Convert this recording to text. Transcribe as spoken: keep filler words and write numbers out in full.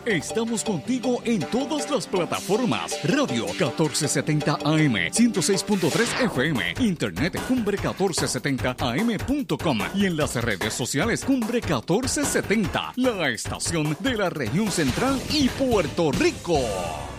Estamos contigo en todas las plataformas. Radio catorce setenta A M, ciento seis punto tres F M, Internet cumbre catorce setenta A M punto com y en las redes sociales Cumbre catorce setenta, la estación de la región central y Puerto Rico.